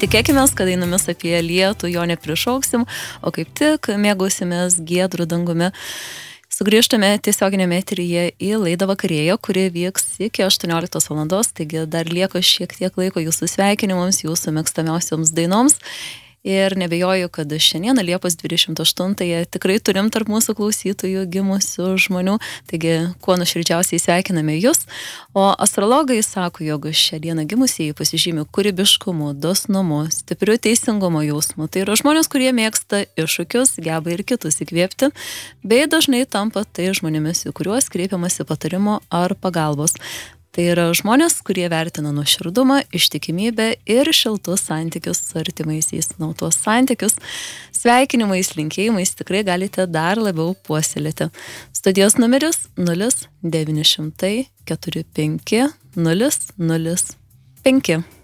Tikėkime, kad einamis apie lietų, jo neprišauksim, o kaip tik mėgausimės giedrų dangumi. Sugrįžtame tiesioginėme eteryje į laidą Vakarėja, kuri vyks iki 18 valandos, taigi dar lieka šiek tiek laiko jūsų sveikinimams, jūsų mėgstamiausioms dainoms. Ir nebejoju, kad šiandieną Liepos 28-ąją tikrai turim tarp mūsų klausytojų gimusių žmonių, taigi kuo nuoširdžiausiai sveikiname jūs. O astrologai sako, jog šią dieną gimusieji pasižymi kūrybiškumu, dosnumu, stipriu teisingumo jausmu. Tai yra žmonės, kurie mėgsta iššūkius, geba ir kitus įkvėpti, bei dažnai tampa tai žmonėmis, į kuriuos kreipiamasi patarimo ar pagalbos. Tai yra žmonės, kurie vertina nuoširdumą, ištikimybę ir šiltus santykius su artimaisiais. Na, tuos santykius sveikinimais, linkėjimais tikrai galite dar labiau puoselėti. Studijos numeris 0900 45 005.